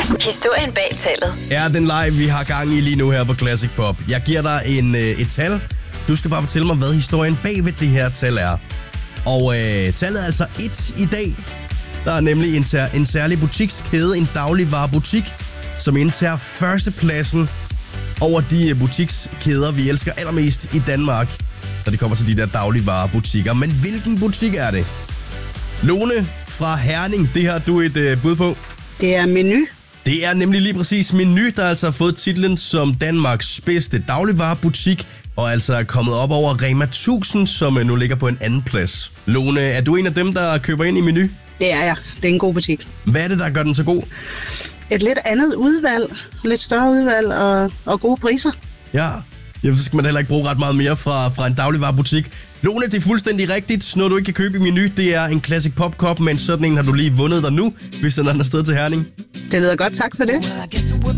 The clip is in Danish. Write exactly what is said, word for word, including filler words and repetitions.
Historien bag tallet. Er den live, vi har gang i lige nu her på Classic Pop. Jeg giver dig en, øh, et tal. Du skal bare fortælle mig, hvad historien bag ved det her tal er. Og øh, tallet er altså et i dag. Der er nemlig en, ter- en særlig butikskæde, en dagligvarebutik, som indtager førstepladsen over de butikskæder, vi elsker allermest i Danmark, når det kommer til de der dagligvarebutikker. Men hvilken butik er det? Lone fra Herning, det har du et øh, bud på. Det er Meny. Det er nemlig lige præcis Meny, der altså har fået titlen som Danmarks bedste dagligvarebutik, og altså er kommet op over Rema tusind, som nu ligger på en anden plads. Lone, er du en af dem, der køber ind i Meny? Det er jeg. Det er en god butik. Hvad er det, der gør den så god? Et lidt andet udvalg, lidt større udvalg og, og gode priser. Ja, jamen, så skal man heller ikke bruge ret meget mere fra, fra en dagligvarebutik. Lone, det er fuldstændig rigtigt. Noget, du ikke kan købe i Meny, det er en Classic Pop Cup, men sådan en har du lige vundet dig nu, hvis den er afsted til Herning. Det lyder godt. Tak for det.